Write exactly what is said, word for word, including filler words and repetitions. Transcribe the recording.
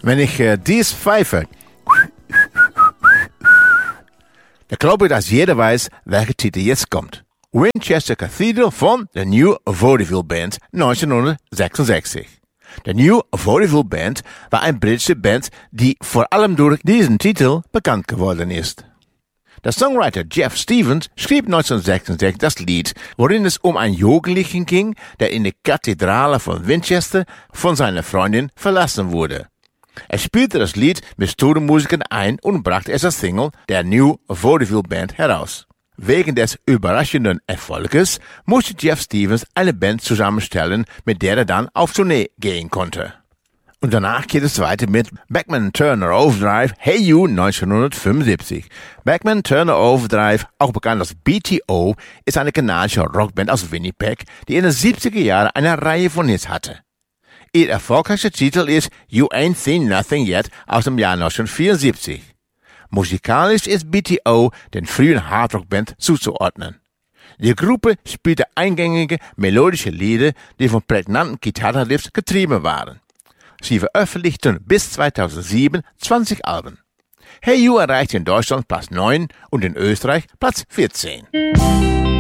Wenn ich äh, dies pfeife, dann glaube ich, dass jeder weiß, welcher Titel jetzt kommt. Winchester Cathedral von der New Vaudeville Band neunzehnhundertsechsundsechzig. Der New Vaudeville Band war eine britische Band, die vor allem durch diesen Titel bekannt geworden ist. Der Songwriter Jeff Stevens schrieb neunzehnhundertsechsundsechzig das Lied, worin es um einen Jugendlichen ging, der in der Kathedrale von Winchester von seiner Freundin verlassen wurde. Er spielte das Lied mit Studiomusikern ein und brachte es als Single der New Vaudeville Band heraus. Wegen des überraschenden Erfolges musste Jeff Stevens eine Band zusammenstellen, mit der er dann auf Tournee gehen konnte. Und danach geht es weiter mit Bachman Turner Overdrive, Hey You neunzehnhundertfünfundsiebzig. Bachman Turner Overdrive, auch bekannt als B T O, ist eine kanadische Rockband aus Winnipeg, die in den siebziger Jahren eine Reihe von Hits hatte. Ihr erfolgreichster Titel ist You Ain't Seen Nothing Yet aus dem Jahr neunzehnhundertvierundsiebzig. Musikalisch ist B T O den frühen Hardrock-Band zuzuordnen. Die Gruppe spielte eingängige melodische Lieder, die von prägnanten Gitarrenriffs getrieben waren. Sie veröffentlichten bis zweitausendsieben zwanzig Alben. Hey You erreichte in Deutschland Platz neun und in Österreich Platz vierzehn.